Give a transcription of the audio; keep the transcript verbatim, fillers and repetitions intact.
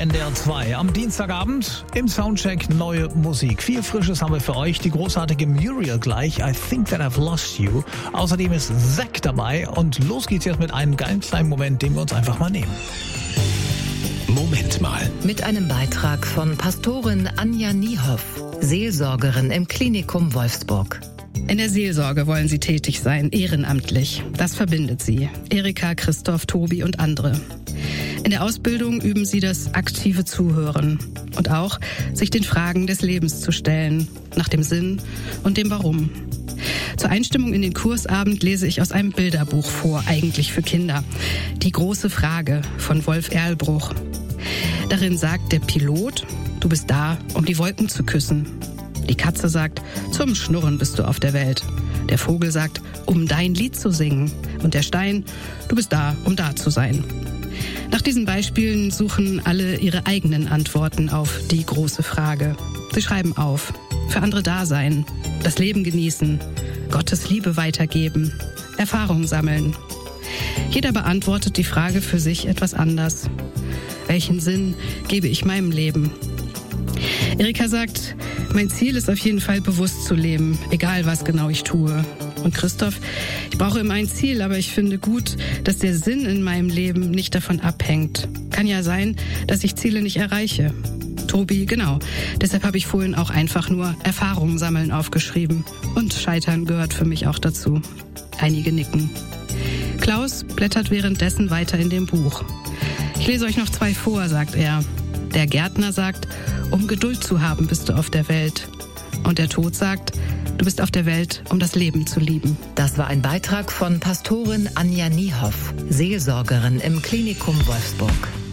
N D R zwei. Am Dienstagabend im Soundcheck neue Musik. Viel Frisches haben wir für euch. Die großartige Muriel gleich. I Think That I've Lost You. Außerdem ist Zack dabei. Und los geht's jetzt mit einem geilen kleinen Moment, den wir uns einfach mal nehmen. Moment mal. Mit einem Beitrag von Pastorin Anja Niehoff, Seelsorgerin im Klinikum Wolfsburg. In der Seelsorge wollen sie tätig sein, ehrenamtlich. Das verbindet sie. Erika, Christoph, Tobi und andere. In der Ausbildung üben sie das aktive Zuhören und auch, sich den Fragen des Lebens zu stellen, nach dem Sinn und dem Warum. Zur Einstimmung in den Kursabend lese ich aus einem Bilderbuch vor, eigentlich für Kinder. Die große Frage von Wolf Erlbruch. Darin sagt der Pilot, du bist da, um die Wolken zu küssen. Die Katze sagt, zum Schnurren bist du auf der Welt. Der Vogel sagt, um dein Lied zu singen. Und der Stein, du bist da, um da zu sein. Nach diesen Beispielen suchen alle ihre eigenen Antworten auf die große Frage. Sie schreiben auf, für andere da sein, das Leben genießen, Gottes Liebe weitergeben, Erfahrungen sammeln. Jeder beantwortet die Frage für sich etwas anders. Welchen Sinn gebe ich meinem Leben? Erika sagt, mein Ziel ist auf jeden Fall bewusst zu leben, egal was genau ich tue. Und Christoph, ich brauche immer ein Ziel, aber ich finde gut, dass der Sinn in meinem Leben nicht davon abhängt. Kann ja sein, dass ich Ziele nicht erreiche. Tobi, genau. Deshalb habe ich vorhin auch einfach nur Erfahrungen sammeln aufgeschrieben. Und Scheitern gehört für mich auch dazu. Einige nicken. Klaus blättert währenddessen weiter in dem Buch. Ich lese euch noch zwei vor, sagt er. Der Gärtner sagt, um Geduld zu haben, bist du auf der Welt. Und der Tod sagt, du bist auf der Welt, um das Leben zu lieben. Das war ein Beitrag von Pastorin Anja Niehoff, Seelsorgerin im Klinikum Wolfsburg.